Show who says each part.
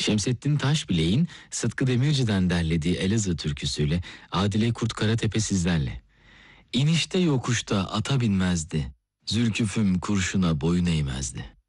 Speaker 1: Şemsettin Taşbilek'in Sıtkı Demirci'den derlediği Elazığ türküsüyle Adile Kurt Karatepe sizlerle. İnişte yokuşta ata binmezdi, Zülküfüm kurşuna boyun eğmezdi.